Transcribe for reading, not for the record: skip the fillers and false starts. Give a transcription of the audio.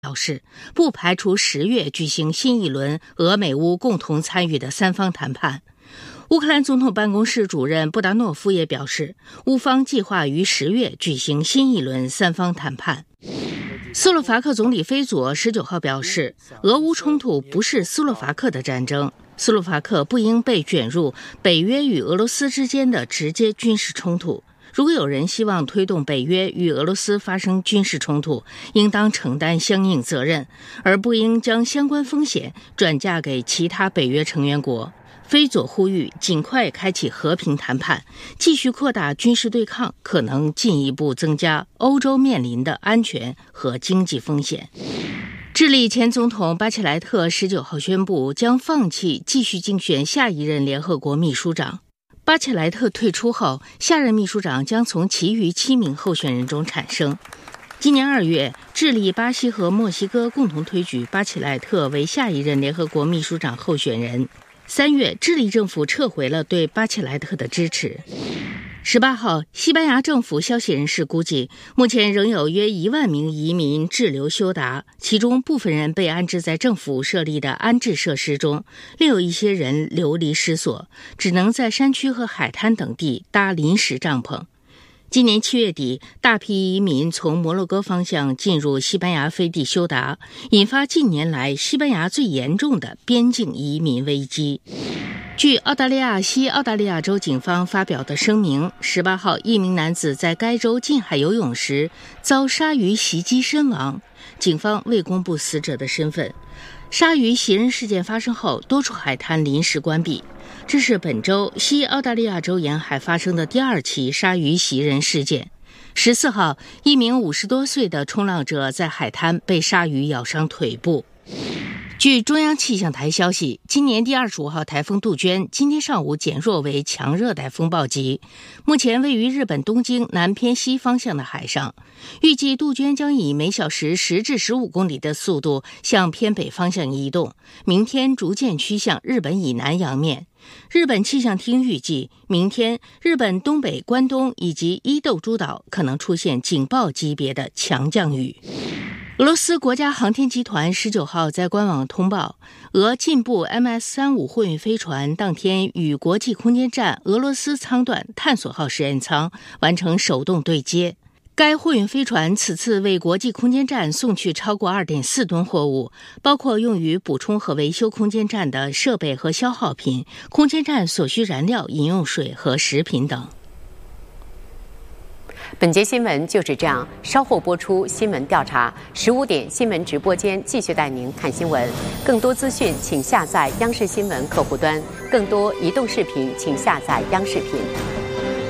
表示，不排除10月举行新一轮俄美乌共同参与的3方谈判。乌克兰总统办公室主任布达诺夫也表示，乌方计划于10月举行新一轮3方谈判。斯洛伐克总理菲佐19号表示，俄乌冲突不是斯洛伐克的战争，斯洛伐克不应被卷入北约与俄罗斯之间的直接军事冲突。如果有人希望推动北约与俄罗斯发生军事冲突，应当承担相应责任，而不应将相关风险转嫁给其他北约成员国。菲佐呼吁尽快开启和平谈判，继续扩大军事对抗可能进一步增加欧洲面临的安全和经济风险。智利前总统巴切莱特19号宣布将放弃继续竞选下一任联合国秘书长。巴切莱特退出后，下任秘书长将从其余7名候选人中产生。今年2月，智利、巴西和墨西哥共同推举巴切莱特为下一任联合国秘书长候选人。3月，智利政府撤回了对巴切莱特的支持。18号，西班牙政府消息人士估计，目前仍有约1万名移民滞留休达，其中部分人被安置在政府设立的安置设施中，另有一些人流离失所，只能在山区和海滩等地搭临时帐篷。今年7月底，大批移民从摩洛哥方向进入西班牙飞地休达，引发近年来西班牙最严重的边境移民危机。据澳大利亚西澳大利亚州警方发表的声明，18号，一名男子在该州近海游泳时遭鲨鱼袭击身亡，警方未公布死者的身份。鲨鱼袭人事件发生后，多处海滩临时关闭。这是本周西澳大利亚州沿海发生的第2起鲨鱼袭人事件。14号，一名50多岁的冲浪者在海滩被鲨鱼咬伤腿部。据中央气象台消息，今年第25号台风杜鹃今天上午减弱为强热带风暴级，目前位于日本东京南偏西方向的海上。预计杜鹃将以每小时10至15公里的速度向偏北方向移动，明天逐渐趋向日本以南洋面。日本气象厅预计，明天日本东北、关东以及伊豆诸岛可能出现警报级别的强降雨。俄罗斯国家航天集团19号在官网通报，俄进步 MS-35 货运飞船当天与国际空间站俄罗斯舱段探索号实验舱完成手动对接。该货运飞船此次为国际空间站送去超过 2.4 吨货物，包括用于补充和维修空间站的设备和消耗品、空间站所需燃料、饮用水和食品等。 本节新闻就是这样，稍后播出新闻调查，15点新闻直播间继续带您看新闻。更多资讯请下载央视新闻客户端，更多移动视频请下载央视频。